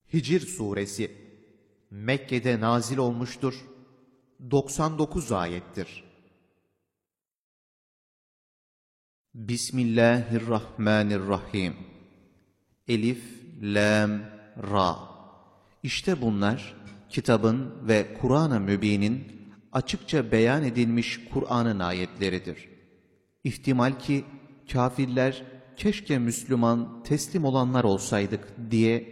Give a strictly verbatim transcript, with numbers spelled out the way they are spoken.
Hicr Suresi Mekke'de nazil olmuştur. doksan dokuz ayettir. Bismillahirrahmanirrahim. Elif, Lam, Ra. İşte bunlar kitabın ve Kur'an-ı Mübin'in açıkça beyan edilmiş Kur'an'ın ayetleridir. İhtimal ki kâfirler keşke Müslüman teslim olanlar olsaydık diye